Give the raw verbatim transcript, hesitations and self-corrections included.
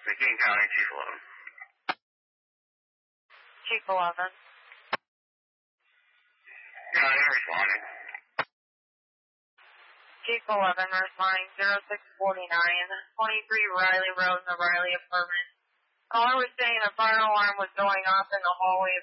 McKean County, Chief eleven. Chief eleven. County responding. Chief eleven responding zero six forty-nine, twenty-three Riley Road in the Riley apartment. Caller was saying a fire alarm was going off in the hallway of